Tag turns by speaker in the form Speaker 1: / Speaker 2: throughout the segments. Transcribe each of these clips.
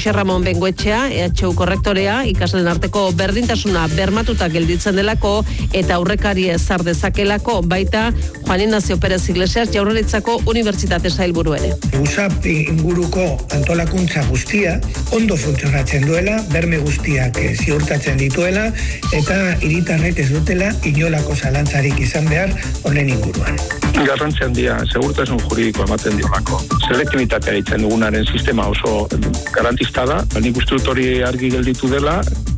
Speaker 1: Jose Ramon Bengoetxea, EHU korrektorea, ikasleen arteko berdintasuna bermatuta gelditzen delako eta aurrekari ezar dezakelako, baita Juan Ignacio Pérez Iglesias Jaurlaritzako Unibertsitate sailburu ere.
Speaker 2: USAP inguruko antolakuntza guztia ondo funtzionatzen duela, berme guztiak ziurtatzen dituela eta hiritarrek ez dutela inolako zalantzarik izan behar honen inguruan.
Speaker 3: Garrantzi handia segurtasun juridiko ematen diolako. Selektibitatea ditzen dugunaren sistema oso garantista da, nik uste dut hori argi gelditu dela.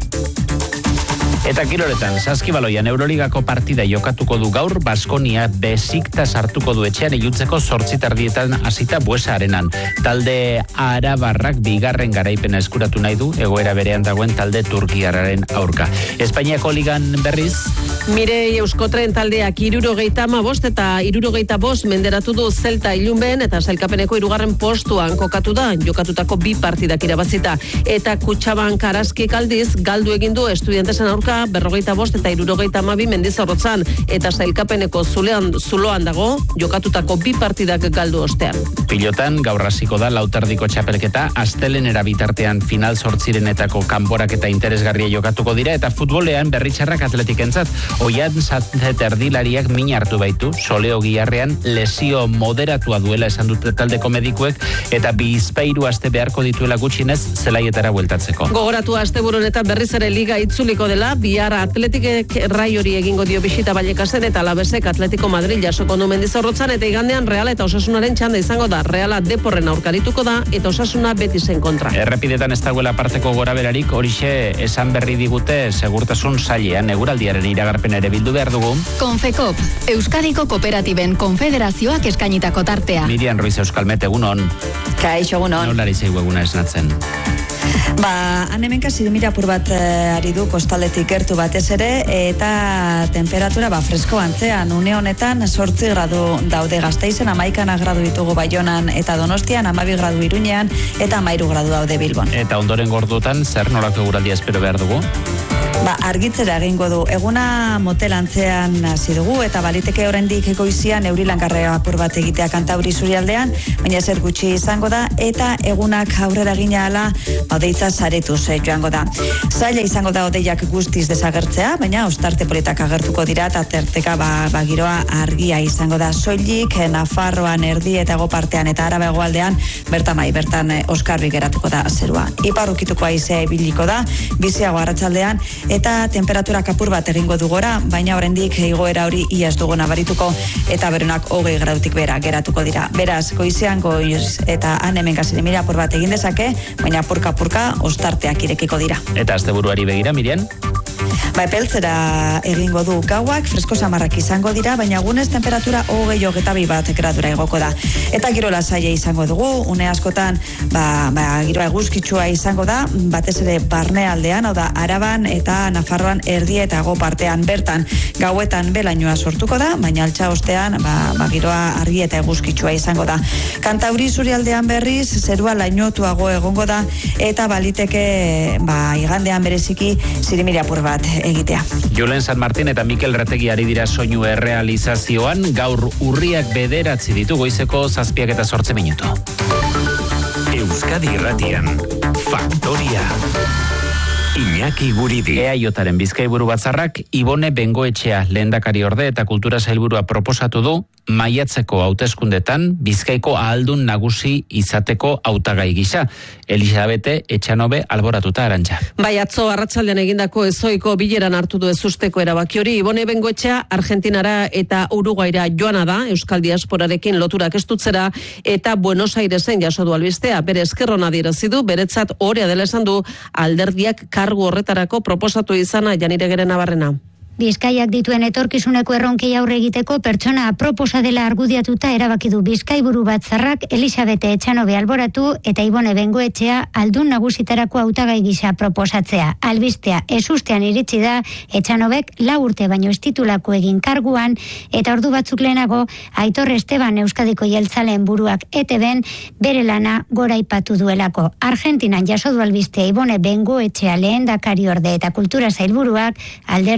Speaker 4: Eta kiroletan, Saskibaloian Euroligako partida jokatuko du gaur, Baskonia Besiktas hartuko du etxean iluntzeko 8:30 hasita Buesa Arenan. Talde arabarrak bigarren garaipena eskuratu nahi du, egoera berean dagoen talde turkiarraren aurka. Espainiako ligan berriz?
Speaker 1: Mirei Euskotren taldeak 75 eta 75 menderatu du Zelta Ilunben eta sailkapeneko 3. postuan kokatu da, jokatutako 2 partidak irabazita. Eta Kutxabank Araskik aldiz galdu egin du Estudiantesen aurka 45 eta 72 Mendizorrotzan eta sailkapeneko zuloan dago, jokatutako 2 partidak galdu ostean.
Speaker 4: Pilotan gaur hasiko da lauterdiko txapelketa, astelenera bitartean final 8renetako kanborak eta interesgarria jokatuko dira, eta futbolean berritxarrak Atletikentzat. Oian Sanzet erdilariak min hartu baitu, Soleo Giarrean lesio moderatua duela esan dute taldeko medikuek, eta bizpahiru aste beharko dituela gutxinez zelaietara bueltatzeko.
Speaker 1: Gogoratu asteburun eta berriz ere liga itzuliko dela, bihar Atletikek Raiori egingo dio bisita Vallecasen eta Alavesek Atletico Madrid jasoko du Mendizorrotzan, eta igandean Reala eta Osasunaren txanda izango da. Reala Deporren aurkarituko da eta Osasuna Betisen kontra.
Speaker 4: Errepidetan ez dagoela parteko goraberarik, horixe esan berri digute segurtasun sailean, eguraldiaren iragarpen ere bildu behar dugu.
Speaker 5: Konfekop, Euskadiko Kooperatiben Konfederazioak eskainitako tartea.
Speaker 4: Mirian Ruiz Euskalmet, egunon.
Speaker 6: Kaixo, egunon.
Speaker 4: Nolari zeigu eguna esnatzen?
Speaker 6: Hemenka zirimira apur bat ari du kostaldetik gertu batez ere, eta temperatura fresko antzean, une honetan 8 gradu daude Gasteizen, 11 gradu ditugu Baionan eta Donostian, 12 gradu Iruñean eta 13 gradu daude Bilbon.
Speaker 4: Eta ondoren gordutan, zer nolako eguraldia espero behar dugu?
Speaker 6: Argitzera egingo du. Eguna motelantzean hasi dugu eta baliteke oraindik goizian eurilangarre apur bat egitea Kantauri isurialdean, baina zer gutxi izango da eta egunak aurrera egina hala odeitza saretuz joango da. Zaila izango da odeiak guztiz desagertzea, baina ostarte politak agertuko dira eta terteka giroa argia izango da. Soilik Nafarroan erdi eta hego partean eta Araba hegoaldean bertan oskarbi geratuko da zerua. Iparrukituko haizea ibiliko da, biziago arratsaldean eta temperaturak apur bat egingo du gora, baina oraindik igoera hori iaz dugu nabarituko eta berenak 20 gradutik bera geratuko dira. Beraz, goizean goiz eta hemenka zirimira apur bat egin dezake, baina purka ostarteak irekiko dira.
Speaker 4: Eta asteburuari begira, Mirian?
Speaker 6: Epeltzera egingo du gauak, fresko samarrak izango dira, baina egunez temperatura 22 gradura igoko da. Eta girola zaila izango dugu, une askotan giroa eguzkitsua izango da, batez ere barnealdean, hau da Araban eta Nafarroan erdi eta hego partean bertan. Gauetan belainoa sortuko da, baina altxa ostean giroa argi eta eguzkitsua izango da. Kantauri isurialdean berriz zerua lainotuago egongo da eta baliteke igandean bereziki zirimiri apur bat egitea.
Speaker 4: Julen San Martin eta Mikel Retegi ari dira soinu errealizazioan, gaur urriak 9 ditu, goizeko 7:08.
Speaker 7: Euskadi Irratian, Faktoria. Iñaki Guridi.
Speaker 4: EAJaren Bizkaiburu Batzarrak Ibone Bengoetxea lehendakari orde eta kultura sailburua proposatu du maiatzeko hauteskundetan Bizkaiko ahaldun nagusi izateko hautagai gisa. Elisabete Etxanobe alboratuta Arantxa.
Speaker 1: Atzo arratsaldean egindako ezoiko bileran hartu du ezusteko erabaki hori. Ibone Bengoetxea Argentinara eta Uruguaira joana da, Euskal Diasporarekin loturak estutzera eta Buenos Airesen jaso du albistea. Bere eskerron adierazi du, beretzat orea dela esan du, alderdiak kargu horretarako proposatu izana Janire Nabarrena.
Speaker 8: Bizkaiak dituen etorkizuneko erronkei aurre egiteko pertsona aproposa dela argudiatuta erabaki du Bizkaiburu Batzarrak Elisabete Etxanobe alboratu eta Ibone Bengoetxea aldun nagusitarako hautagai gisa proposatzea. Albistea ezustean iritsi da, Etxanobek 4 urte baino ez titulako egin karguan eta ordu batzuk lehenago Aitor Esteban Euskadiko Jeltzaleen buruak ETBn bere lana goraipatu duelako. Argentinan jaso du albistea Ibone Bengoetxea lehendakari orde eta kultura sailburuak alderdiak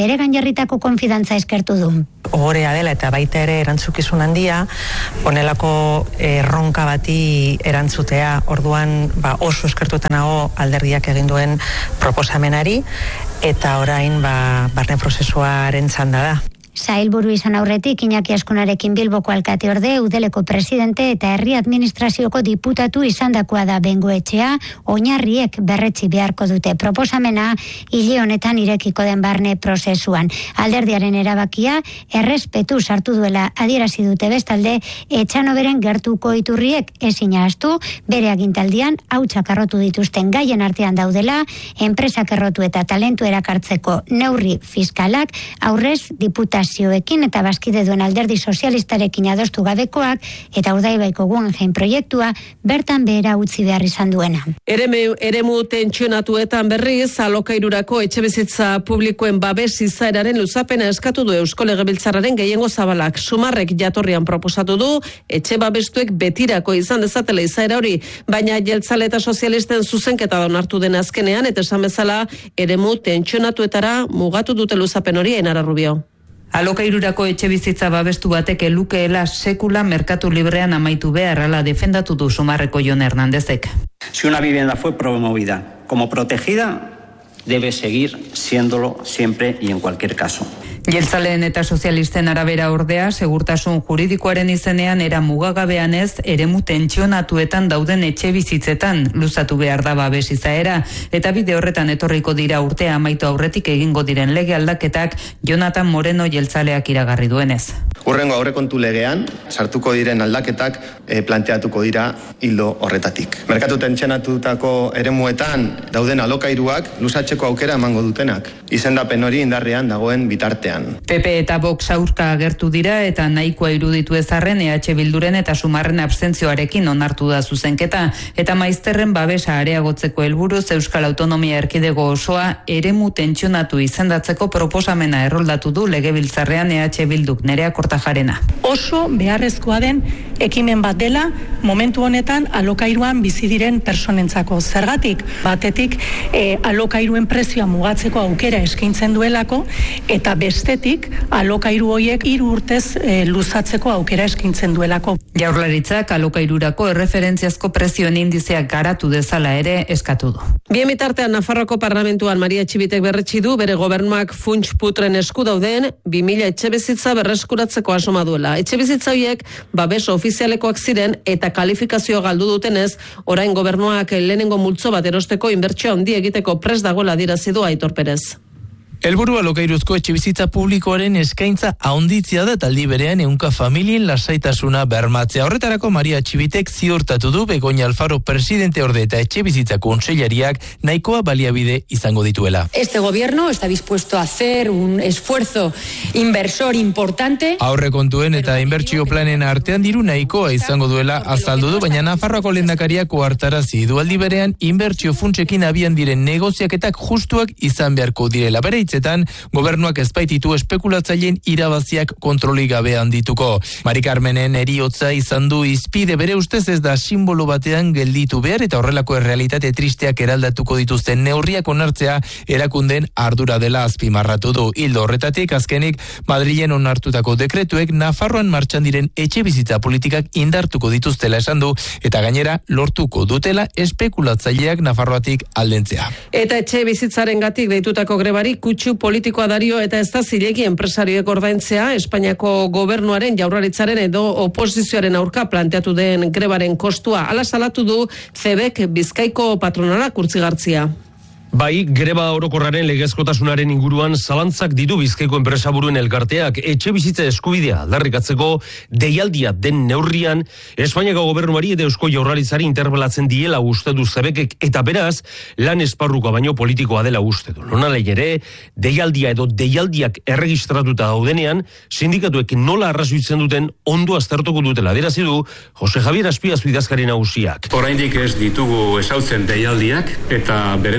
Speaker 8: bere jarritako konfidantza eskertu du.
Speaker 9: Ohorea dela eta baita ere erantzukizun handia, honelako erronka bati erantzutea. Orduan oso eskertuetan nago alderdiak egin duen proposamenari, eta orain barne prozesuaren txanda da.
Speaker 8: Sailburu izan aurretik Iñaki Azkunarekin Bilboko alkate orde, Udeleko presidente eta herri administrazioko diputatu izandakoa da Bengoetxea, oinarriek berretsi beharko dute proposamena hile honetan irekiko den barne prozesuan. Alderdiaren erabakia errespetu sartu duela adierazi dute bestalde, Etxanoberen gertuko iturriek ezin ahaztu, bere agintaldian hautsak arrotu dituzten gaien artean daudela, enpresak errotu eta talentu erakartzeko neurri fiskalak, aurrez diputazioekin eta bazkide duen alderdi sozialistarekin adostu gabekoak eta Urdaibaiko Guggenheim proiektua bertan behera utzi behar izan duena.
Speaker 1: Eremu tentsionatuetan berriz, alokairurako etxebizitza publikoen babes izaeraren luzapena eskatu du Eusko Legebiltzarraren gehiengo zabalak. Sumarrek jatorrian proposatu du, etxe babestuek betirako izan dezatela izaera hori, baina jeltzale eta sozialisten zuzenketa da onartu den azkenean, eta esan bezala, eremu tentsionatuetara mugatu dute luzapen hori. Ainara Rubio.
Speaker 10: Alokairurako etxebizitza babestu batek lukeela sekula merkatu librean amaitu behar, hala defendatu du Sumarreko Jon Hernandezek.
Speaker 11: Si una vivienda fue promovida como protegida, debe seguir siéndolo siempre y en cualquier caso.
Speaker 10: Jeltzaleen eta sozialisten arabera ordea, segurtasun juridikoaren izenean era mugagabean ez, eremu tentsionatuetan dauden etxe bizitzetan luzatu behar da babes izaera, eta bide horretan etorriko dira urtea amaitu aurretik egingo diren lege aldaketak Jonathan Moreno jeltzaleak iragarri duenez.
Speaker 12: Hurrengo aurrekontu legean, sartuko diren aldaketak planteatuko dira hildo horretatik. Merkatu tentsionatutako eremuetan dauden alokairuak luzatzeko aukera emango dutenak, izendapen hori indarrean dagoen bitartean.
Speaker 10: PP eta Vox aurka agertu dira eta nahikoa iruditu ezarren EH Bilduren eta Sumarren abstentzioarekin onartu da zuzenketa, eta maizterren babesa areagotzeko helburuz Euskal Autonomia Erkidego osoa eremu tentsionatu izendatzeko proposamena erroldatu du Legebiltzarrean EH Bilduk. Nerea Kortajarena.
Speaker 13: Oso beharrezkoa den ekimen bat dela momentu honetan alokairuan bizi diren personentzako. Zergatik batetik alokairuen prezioa mugatzeko aukera eskaintzen duelako, eta bestetik alokairu hoiek 3 urtez luzatzeko aukera eskaintzen duelako.
Speaker 10: Jaurlaritzak alokairurako erreferentziazko prezioen indizeak garatu dezala ere eskatu du.
Speaker 1: Bien bitartean Nafarroako Parlamentuan Maria Txibitek berretsi du bere gobernuak funts putren esku dauden 2000 etxebizitza berreskuratzeko asoma duela. Etxebizitza horiek babes ofizialekoak ziren eta kalifikazioa galdu dutenez, orain gobernuak lehenengo multzo bat erosteko inbertsio handi egiteko prest dagoela adierazi du Aitor Perez.
Speaker 14: Helburu alokairuzko etxebizitza publikoaren eskaintza handitzea da, taldi berean 100 familien lasaitasuna bermatzea. Horretarako Maria Txibitek ziurtatu du Begoña Alfaro presidente orde eta etxebizitza kontseilariak nahikoa baliabide izango dituela.
Speaker 15: Este gobierno está dispuesto a hacer un esfuerzo inversor importante.
Speaker 14: Aurrekontuen eta inbertsio planen artean diru nahikoa izango duela azaldu du, baina Nafarroako lehendakariak ohartarazi du, aldi berean inbertsio funtsekin abian diren negoziaketak justuak izan beharko direla. Bere hitzetan, gobernuak ezbaititu espekulatzaileen irabaziak kontroli gabe handituko. Mari Carmenen heriotza izan du izpide, bere ustez ez da simbolo batean gelditu behar, eta horrelako errealitate tristeak eraldatuko dituzten neurriak onartzea erakundeen ardura dela azpimarratu du. Hildo horretatik, azkenik, Madrilen onartutako dekretuek Nafarroan martxan diren etxebizitza politikak indartuko dituztela esan du, eta gainera lortuko dutela espekulatzaileak Nafarroatik aldentzea.
Speaker 1: Eta etxebizitzarengatik deitutako grebari kutsu politikoa dario eta ez da zilegi enpresarioek ordaintzea, Espainiako gobernuaren, Jaurlaritzaren edo oposizioaren aurka planteatu den grebaren kostua. Hala salatu du CEBek Bizkaiko patronalak Urtzigartzia.
Speaker 16: Bai, greba orokorraren legezkotasunaren inguruan zalantzak ditu Bizkaiko enpresaburuen elkarteak. Etxebizitza eskubidea aldarrikatzeko deialdia den neurrian Espainiako gobernuari eta Eusko Jaurlaritzari interpelatzen diela uste du CEBekek, eta beraz lan esparruko baino politikoa dela uste du. Nonalai ere, deialdia edo deialdiak erregistratuta daudenean, sindikatuek nola arrazoitzen duten ondo aztertuko dutela. Adierazi du Jose Javier Azpiazu idazkari nagusiak.
Speaker 17: Oraindik ez ditugu ezautzen deialdiak eta beren arrazoi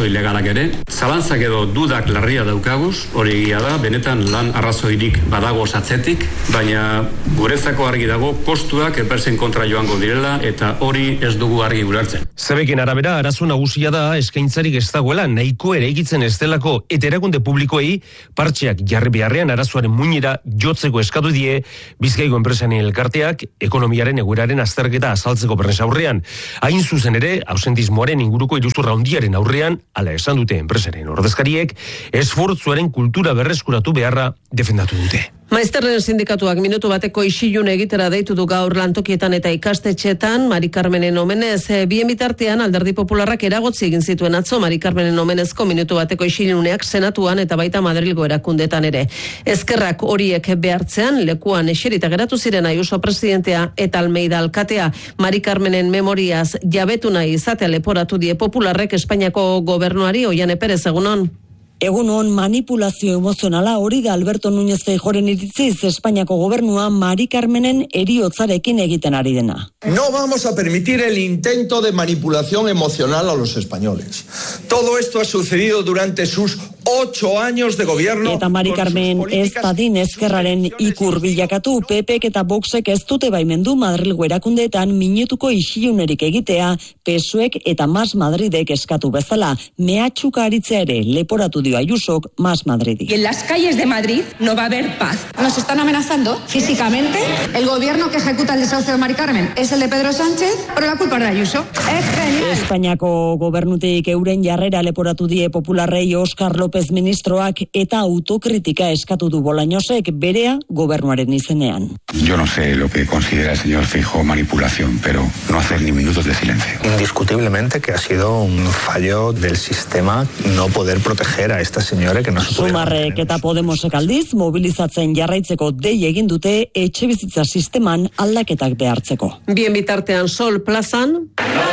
Speaker 17: arrazoi legalak ere. Zalantzak edo dudak larria daukaguz, hori egia da, benetan lan arrazoirik badago atzetik, baina guretzako argi dago kostuak enpresen kontra joango direla eta hori ez dugu argi ulertzen.
Speaker 16: Zebekin arabera, arazo nagusia da eskaintzarik ez dagoela nahiko ere egitzen ez delako eta erakunde publikoei partxeak jarri beharrean arazoaren muinera jotzeko eskatu die Bizkaiko enpresaren elkarteak ekonomiaren egoeraren azterketa azaltzeko prensa aurrean. Hain zuzen ere, ausentismoaren inguruko iruzurra handiaren aurrean, hala esan dute enpresaren ordezkariek, esfortzuaren kultura berreskuratu beharra defendatu dute.
Speaker 1: Maizterren sindikatuak minutu bateko isilun egitera deitu du gaur lantokietan eta ikastetxeetan Mari Carmenen omenez. Bien bitartean Alderdi Popularrak eragotzi egin zituen atzo Mari Carmenen omenezko minutu bateko isiluneak Senatuan eta baita Madrilgo erakundetan ere. Ezkerrak horiek behartzean lekuan eserita geratu ziren Ayuso presidentea eta Almeida alkatea. Mari Carmenen memoriaz jabetu nahi izatea leporatu die Popularrek Espainiako gobernuari. Oiane Perez, egunon.
Speaker 18: Egunon, manipulazio emozionala hori da Alberto Núñez Feijóoren iritziz Espainiako gobernua Mari Carmenen heriotzarekin egiten ari dena.
Speaker 19: No vamos a permitir el intento de manipulación emocional a los españoles. Todo esto ha sucedido durante sus 8 años de gobierno.
Speaker 18: Eta Mari Carmen ez dadin ezkerraren ikur bilakatu, PPek eta Voxek ez dute baimendu Madrilgo erakundeetan minutuko isilunerik egitea, PSOEk eta Mas Madridek eskatu bezala, mehatxuka aritzea ere leporatu dio Ayusok Mas Madridi.
Speaker 20: Y en las calles de Madrid no va a haber paz.
Speaker 21: Nos están amenazando físicamente. El gobierno que ejecuta el desahucio de Mari Carmen es el de Pedro Sánchez, pero la culpa es de Ayuso. Es genial.
Speaker 18: Espainiako gobernutik euren jarrera leporatu die Popularrei Óscar López ministroak eta autokritika eskatu du Bolañosek berea gobernuaren izenean.
Speaker 22: Yo no sé lo que considera el señor Feijóo manipulación, pero no hacer ni minutos de silencio.
Speaker 23: Indiscutiblemente que ha sido un fallo del sistema no poder proteger a esta señora que no se puede.
Speaker 18: Sumarrek eta Podemosek aldiz mobilizatzen jarraitzeko dei egin dute etxebizitza sisteman aldaketak behartzeko.
Speaker 1: Bien bitartean Sol plazan